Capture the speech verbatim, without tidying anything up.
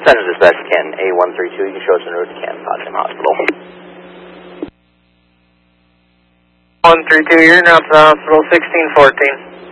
Center Dispatch, Canton A one three two, you can show us en route to Canton Potsdam Hospital. one three two, you're now to the hospital, sixteen fourteen.